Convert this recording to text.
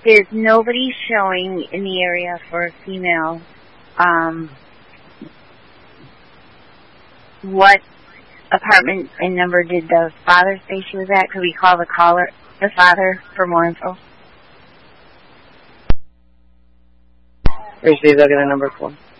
There's nobody showing in the area for a female. What apartment and number did the father say she was at? Could we call the father, for more info? Please look at the number 4.